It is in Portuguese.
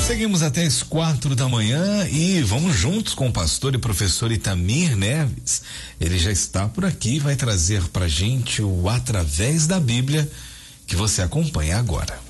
Seguimos até as 4 da manhã e vamos juntos com o pastor e professor Itamir Neves. Ele já está por aqui, vai trazer pra gente o Através da Bíblia, que você acompanha agora.